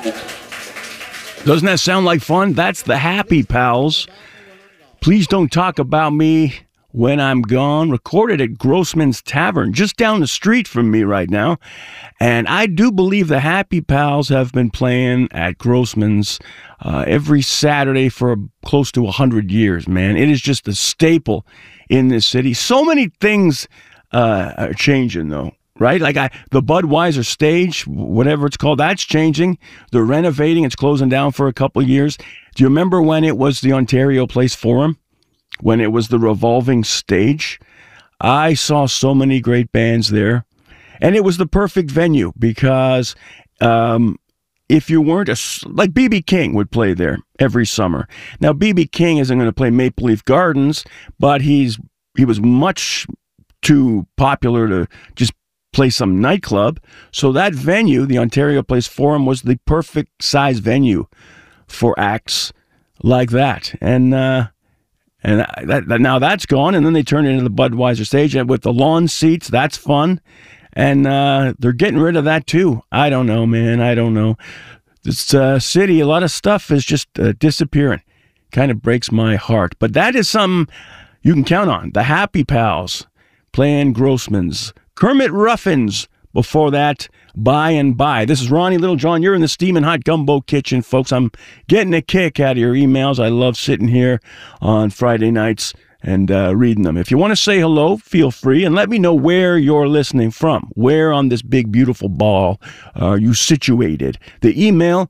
Doesn't that sound like fun? That's the Happy Pals. Please Don't Talk About Me When I'm Gone, recorded at Grossman's Tavern, just down the street from me right now. And I do believe the Happy Pals have been playing at Grossman's every Saturday for close to 100 years, man. It is just a staple in this city. So many things are changing, though. Right? Like the Budweiser stage, whatever it's called, that's changing. They're renovating. It's closing down for a couple of years. Do you remember when it was the Ontario Place Forum? When it was the revolving stage? I saw so many great bands there. And it was the perfect venue because if you weren't like B.B. King would play there every summer. Now, B.B. King isn't going to play Maple Leaf Gardens, but he was much too popular to just play some nightclub. So that venue, the Ontario Place Forum, was the perfect size venue for acts like that. And now that's gone, and then they turned it into the Budweiser stage, and with the lawn seats, that's fun. And they're getting rid of that too. I don't know, man. I don't know. This city, a lot of stuff is just disappearing. Kind of breaks my heart. But that is something you can count on. The Happy Pals playing Grossman's. Kermit Ruffins before that, By and By. This is Ronnie Littlejohn. You're in the Steamin' Hot Gumbo Kitchen, folks. I'm getting a kick out of your emails. I love sitting here on Friday nights and reading them. If you want to say hello, feel free, and let me know where you're listening from. Where on this big, beautiful ball are you situated? The email,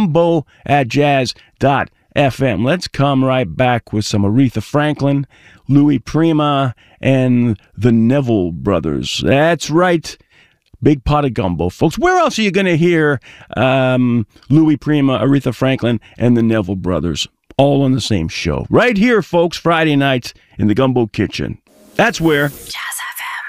gumbo@jazz.fm. Let's come right back with some Aretha Franklin, Louis Prima, and the Neville Brothers. That's right. Big pot of gumbo, folks. Where else are you going to hear Louis Prima, Aretha Franklin, and the Neville Brothers all on the same show? Right here, folks, Friday nights in the Gumbo Kitchen. That's where. Jazz FM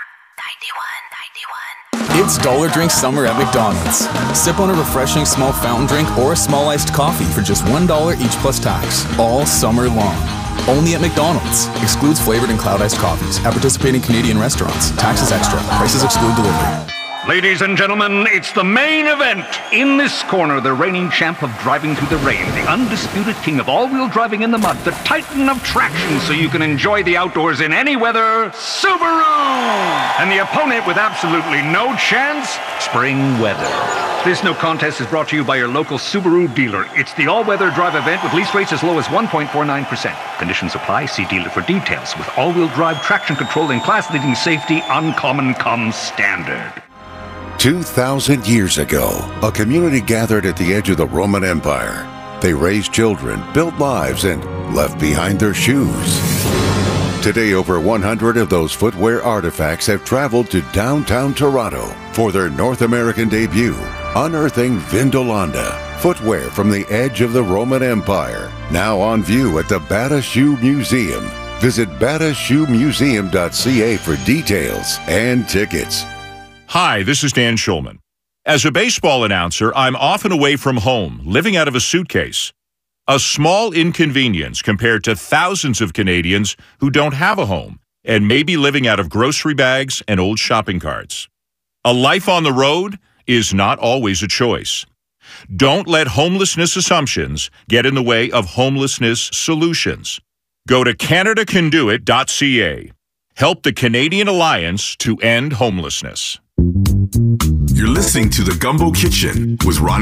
91.91. It's Dollar Drink Summer at McDonald's. Sip on a refreshing small fountain drink or a small iced coffee for just $1 each plus tax, all summer long. Only at McDonald's. Excludes flavored and cloud iced coffees. At participating Canadian restaurants. Taxes extra. Prices exclude delivery. Ladies and gentlemen, it's the main event. In this corner, the reigning champ of driving through the rain, the undisputed king of all-wheel driving in the mud, the titan of traction so you can enjoy the outdoors in any weather, Subaru! And the opponent with absolutely no chance, spring weather. This no contest is brought to you by your local Subaru dealer. It's the all-weather drive event with lease rates as low as 1.49%. Conditions apply. See dealer for details. With all-wheel drive traction control and class-leading safety, uncommon comes standard. 2,000 years ago, a community gathered at the edge of the Roman Empire. They raised children, built lives, and left behind their shoes. Today, over 100 of those footwear artifacts have traveled to downtown Toronto for their North American debut, unearthing Vindolanda, footwear from the edge of the Roman Empire, now on view at the Bata Shoe Museum. Visit batashoemuseum.ca for details and tickets. Hi, this is Dan Schulman. As a baseball announcer, I'm often away from home, living out of a suitcase. A small inconvenience compared to thousands of Canadians who don't have a home and may be living out of grocery bags and old shopping carts. A life on the road is not always a choice. Don't let homelessness assumptions get in the way of homelessness solutions. Go to CanadaCanDoIt.ca. Help the Canadian Alliance to end homelessness. You're listening to The Gumbo Kitchen with Ronnie